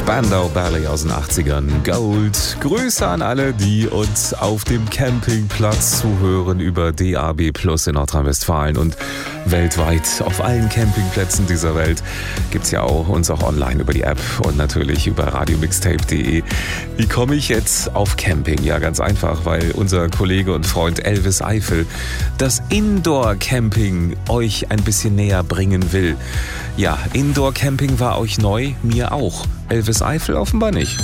Spandau Ballet aus den 80ern, Gold. Grüße an alle, die uns auf dem Campingplatz zuhören über DAB Plus in Nordrhein-Westfalen und weltweit auf allen Campingplätzen dieser Welt. Gibt's ja auch uns auch online über die App und natürlich über radiomixtape.de. Wie komme ich jetzt auf Camping? Ja, ganz einfach, weil unser Kollege und Freund Elvis Eifel das Indoor-Camping euch ein bisschen näher bringen will. Ja, Indoor-Camping war euch neu, mir auch. Elvis Eifel offenbar nicht.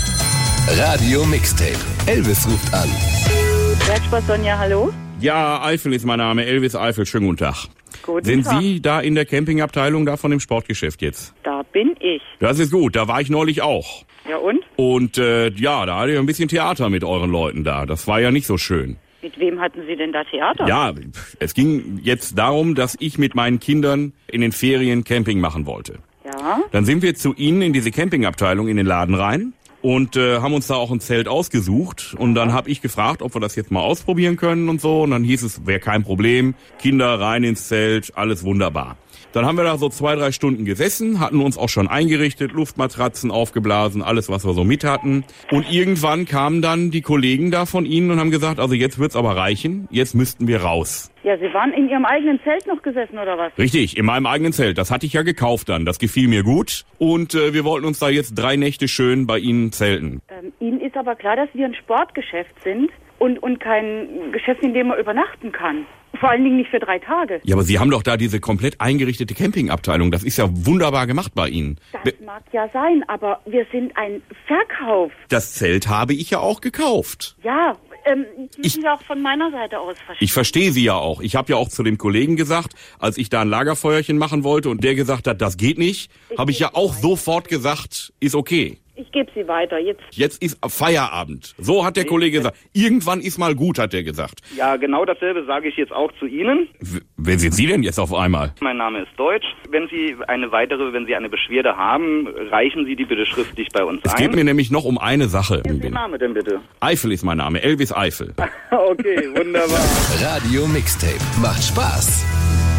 Radio Mixtape. Elvis ruft an. Werksport Sonja, hallo? Ja, Eifel ist mein Name, Elvis Eifel, schönen guten Tag. Guten Sind Tag. Sie da in der Campingabteilung da von dem Sportgeschäft jetzt? Da bin ich. Das ist gut, da war ich neulich auch. Ja und? Und ja, da hatte ich ein bisschen Theater mit euren Leuten da. Das war ja nicht so schön. Mit wem hatten Sie denn da Theater? Ja, es ging jetzt darum, dass ich mit meinen Kindern in den Ferien Camping machen wollte. Ja? Dann sind wir zu Ihnen in diese Campingabteilung in den Laden rein und haben uns da auch ein Zelt ausgesucht. Und dann habe ich gefragt, ob wir das jetzt mal ausprobieren können und so. Und dann hieß es, wäre kein Problem, Kinder rein ins Zelt, alles wunderbar. Dann haben wir da so 2-3 Stunden gesessen, hatten uns auch schon eingerichtet, Luftmatratzen aufgeblasen, alles, was wir so mit hatten. Und irgendwann kamen dann die Kollegen da von Ihnen und haben gesagt, also jetzt wird's aber reichen, jetzt müssten wir raus. Ja, Sie waren in Ihrem eigenen Zelt noch gesessen, oder was? Richtig, in meinem eigenen Zelt. Das hatte ich ja gekauft dann. Das gefiel mir gut. Und wir wollten uns da jetzt 3 Nächte schön bei Ihnen zelten. Ihnen ist aber klar, dass wir ein Sportgeschäft sind und kein Geschäft, in dem man übernachten kann. Vor allen Dingen nicht für 3 Tage. Ja, aber Sie haben doch da diese komplett eingerichtete Campingabteilung. Das ist ja wunderbar gemacht bei Ihnen. Das mag ja sein, aber wir sind ein Verkauf. Das Zelt habe ich ja auch gekauft. Ja, die sind ja auch von meiner Seite aus verstehen. Ich verstehe Sie ja auch. Ich habe ja auch zu dem Kollegen gesagt, als ich da ein Lagerfeuerchen machen wollte und der gesagt hat, das geht nicht, habe ich ja auch sofort gesagt, ist okay. Ich gebe Sie weiter. Jetzt ist Feierabend. So hat der Kollege gesagt. Irgendwann ist mal gut, hat er gesagt. Ja, genau dasselbe sage ich jetzt auch zu Ihnen. Wer sind Sie denn jetzt auf einmal? Mein Name ist Deutsch. Wenn Sie eine Beschwerde haben, reichen Sie die bitte schriftlich bei uns Es ein. geht mir nämlich noch um eine Sache. Wie ist Ihr Name denn bitte? Eifel ist mein Name, Elvis Eifel. Okay, wunderbar. Radio Mixtape. Macht Spaß.